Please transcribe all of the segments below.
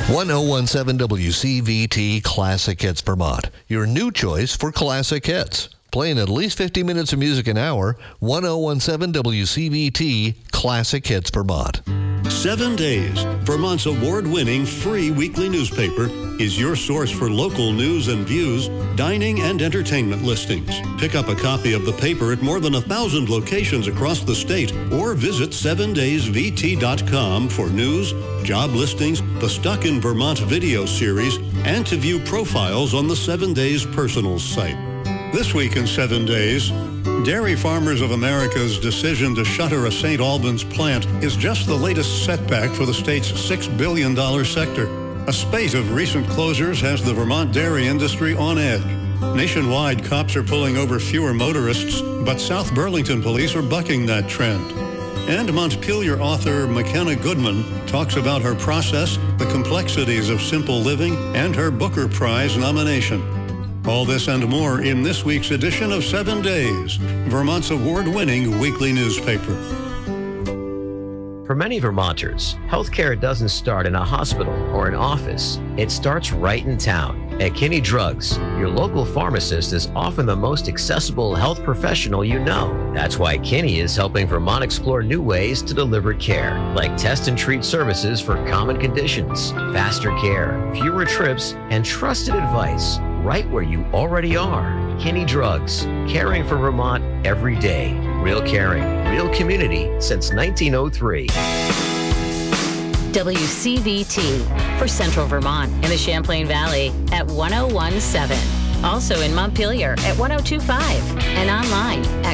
1017 WCVT Classic Hits Vermont, your new choice for classic hits. Playing at least 50 minutes of music an hour, 1017 WCVT Classic Hits Vermont. 7 Days, Vermont's award-winning free weekly newspaper, is your source for local news and views, dining and entertainment listings. Pick up a copy of the paper at more than 1,000 locations across the state or visit 7daysvt.com for news, job listings, the Stuck in Vermont video series, and to view profiles on the 7 Days Personals site. This week in 7 Days, Dairy Farmers of America's decision to shutter a St. Albans plant is just the latest setback for the state's $6 billion sector. A spate of recent closures has the Vermont dairy industry on edge. Nationwide, cops are pulling over fewer motorists, but South Burlington police are bucking that trend. And Montpelier author McKenna Goodman talks about her process, the complexities of simple living, and her Booker Prize nomination. All this and more in this week's edition of 7 Days, Vermont's award-winning weekly newspaper. For many Vermonters, healthcare doesn't start in a hospital or an office. It starts right in town. At Kinney Drugs, your local pharmacist is often the most accessible health professional you know. That's why Kinney is helping Vermont explore new ways to deliver care, like test and treat services for common conditions, faster care, fewer trips, and trusted advice right where you already are. Kinney Drugs, caring for Vermont every day. Real caring, real community since 1903. WCVT for Central Vermont and the Champlain Valley at 1017. Also in Montpelier at 1025 and online at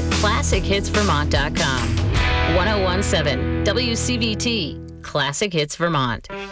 classichitsvermont.com. 1017 WCVT Classic Hits Vermont.